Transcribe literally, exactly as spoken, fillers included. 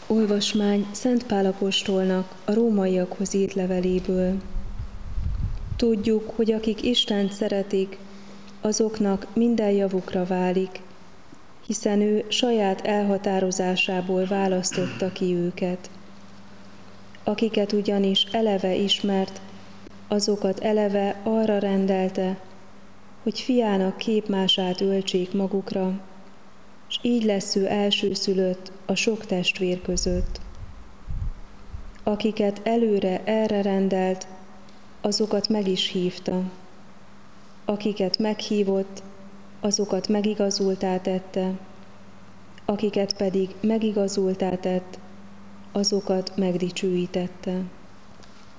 Olvasmány Szent Pál apostolnak a rómaiakhoz írt leveléből. Tudjuk, hogy akik Istent szeretik, azoknak minden javukra válik, hiszen ő saját elhatározásából választotta ki őket. Akiket ugyanis eleve ismert, azokat eleve arra rendelte, hogy fiának képmását öltsék magukra, s így lesz ő elsőszülött a sok testvér között. Akiket előre erre rendelt, azokat meg is hívta. Akiket meghívott, azokat megigazultá tette, akiket pedig megigazultá tett, azokat megdicsőítette.